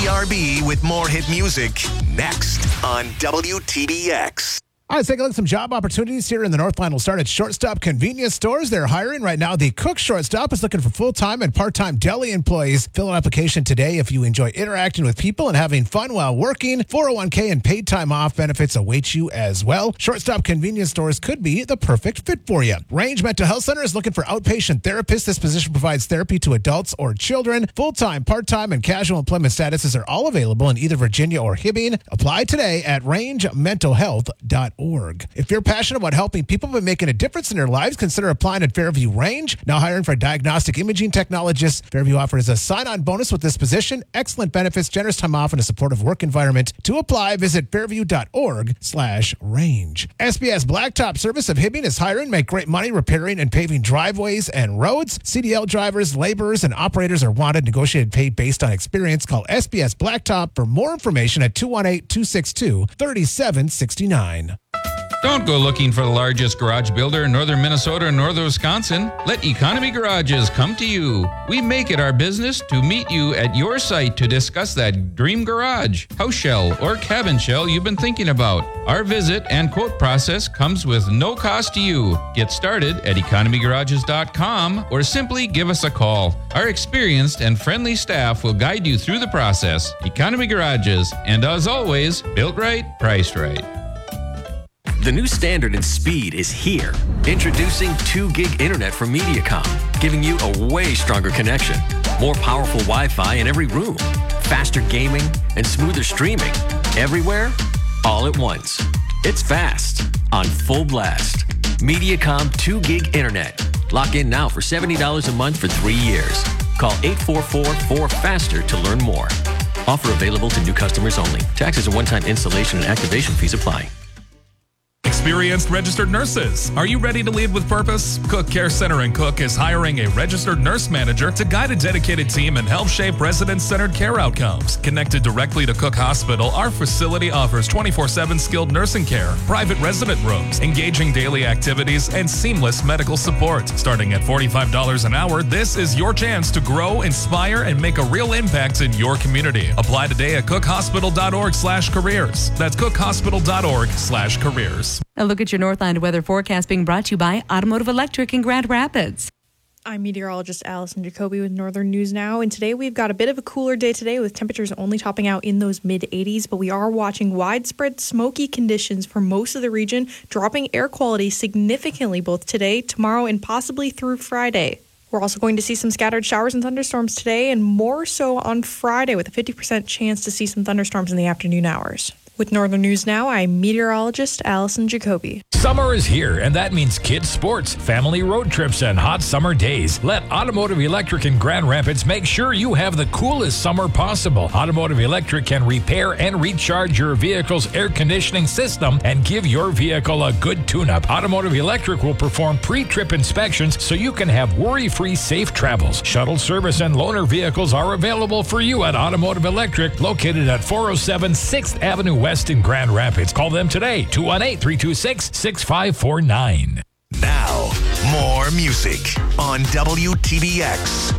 BRB with more hit music next on WTBX. All right, let's take a look at some job opportunities here in the Northland. We'll start at Shortstop Convenience Stores. They're hiring right now. The Cook Shortstop is looking for full-time and part-time deli employees. Fill an application today if you enjoy interacting with people and having fun while working. 401k and paid time off benefits await you as well. Shortstop Convenience Stores could be the perfect fit for you. Range Mental Health Center is looking for outpatient therapists. This position provides therapy to adults or children. Full-time, part-time, and casual employment statuses are all available in either Virginia or Hibbing. Apply today at rangementalhealth.org. If you're passionate about helping people by making a difference in their lives, consider applying at Fairview Range. Now hiring for diagnostic imaging technologists. Fairview offers a sign-on bonus with this position, excellent benefits, generous time off, and a supportive work environment. To apply, visit fairview.org/range. SBS Blacktop Service of Hibbing is hiring. Make great money repairing and paving driveways and roads. CDL drivers, laborers, and operators are wanted. Negotiated pay based on experience. Call SBS Blacktop for more information at 218-262-3769. Don't go looking for the largest garage builder in northern Minnesota or northern Wisconsin. Let Economy Garages come to you. We make it our business to meet you at your site to discuss that dream garage, house shell, or cabin shell you've been thinking about. Our visit and quote process comes with no cost to you. Get started at economygarages.com or simply give us a call. Our experienced and friendly staff will guide you through the process. Economy Garages, and as always, built right, priced right. The new standard in speed is here. Introducing 2 gig internet from Mediacom, giving you a way stronger connection. More powerful Wi-Fi in every room. Faster gaming and smoother streaming. Everywhere, all at once. It's fast, on full blast. Mediacom 2 gig internet. Lock in now for $70 a month for 3 years. Call 844-4FASTER to learn more. Offer available to new customers only. Taxes and one-time installation and activation fees apply. Experienced registered nurses. Are you ready to lead with purpose? Cook Care Center in Cook is hiring a registered nurse manager to guide a dedicated team and help shape resident-centered care outcomes. Connected directly to Cook Hospital, our facility offers 24/7 skilled nursing care, private resident rooms, engaging daily activities, and seamless medical support. Starting at $45 an hour, this is your chance to grow, inspire, and make a real impact in your community. Apply today at cookhospital.org/careers. That's cookhospital.org/careers. A look at your Northland weather forecast being brought to you by Automotive Electric in Grand Rapids. I'm meteorologist Allison Jacoby with Northern News Now, and today we've got a bit of a cooler day today with temperatures only topping out in those mid-80s, but we are watching widespread smoky conditions for most of the region, dropping air quality significantly both today, tomorrow, and possibly through Friday. We're also going to see some scattered showers and thunderstorms today, and more so on Friday with a 50% chance to see some thunderstorms in the afternoon hours. With Northern News Now, I'm meteorologist Allison Jacoby. Summer is here, and that means kids' sports, family road trips, and hot summer days. Let Automotive Electric in Grand Rapids make sure you have the coolest summer possible. Automotive Electric can repair and recharge your vehicle's air conditioning system and give your vehicle a good tune-up. Automotive Electric will perform pre-trip inspections so you can have worry-free safe travels. Shuttle service and loaner vehicles are available for you at Automotive Electric, located at 407 6th Avenue West in Grand Rapids. Call them today, 218-326-6549. Now, more music on WTBX.